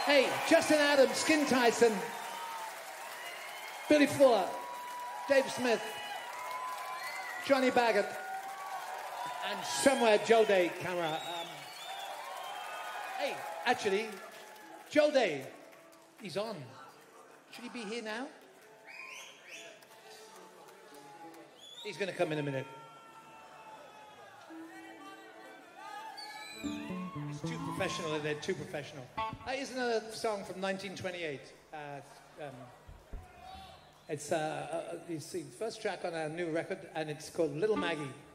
Hey, Justin Adams, Skin Tyson, Billy Fuller, Dave Smith, Johnny Baggett, and somewhere Joe Day, camera. Hey, actually, Joe Day, he's on. Should he be here now? He's going to come in a minute. He's too professional, they're too professional. Here's another song from 1928. It's the first track on our new record, and it's called Little Maggie.